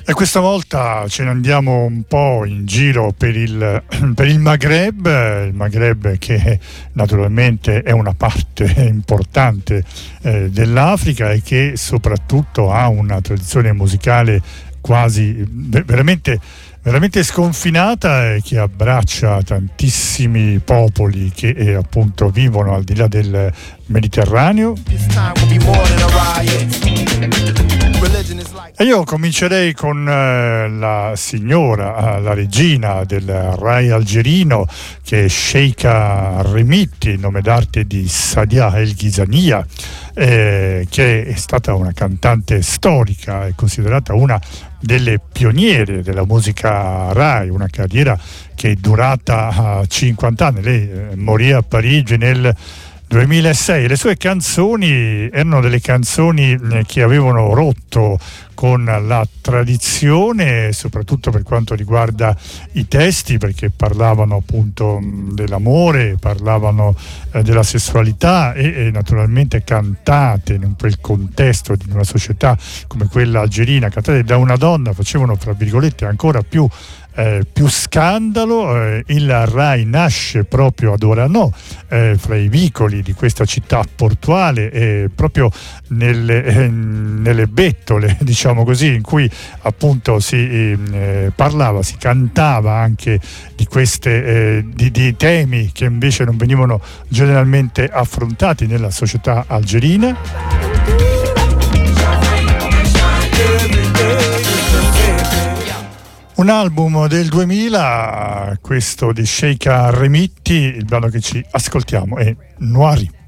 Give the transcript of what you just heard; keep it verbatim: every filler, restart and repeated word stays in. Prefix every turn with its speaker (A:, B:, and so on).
A: E questa volta ce ne andiamo un po' in giro per il, per il Maghreb, il Maghreb che naturalmente è una parte importante eh, dell'Africa e che soprattutto ha una tradizione musicale quasi veramente, veramente sconfinata e che abbraccia tantissimi popoli che eh, appunto vivono al di là del Mediterraneo. E io comincerei con eh, la signora, eh, la regina del Rai algerino, che è Sheikha Remitti, nome d'arte di Sadia El Ghizania, eh, che è stata una cantante storica e considerata una delle pioniere della musica Rai, una carriera che è durata uh, cinquanta anni. Lei eh, morì a Parigi nel duemilasei. Le sue canzoni erano delle canzoni eh, che avevano rotto con la tradizione, soprattutto per quanto riguarda i testi, perché parlavano appunto dell'amore, parlavano eh, della sessualità e, e naturalmente cantate in quel contesto di una società come quella algerina, cantate da una donna, facevano tra virgolette ancora più Eh, più scandalo. Eh, il Rai nasce proprio ad Orano, eh, fra i vicoli di questa città portuale, eh, proprio nelle, eh, nelle bettole, diciamo così, in cui appunto si eh, parlava, si cantava anche di queste eh, di, di temi che invece non venivano generalmente affrontati nella società algerina. Un album del duemila, questo di Sheikha Remitti, il brano che ci ascoltiamo è Noiri.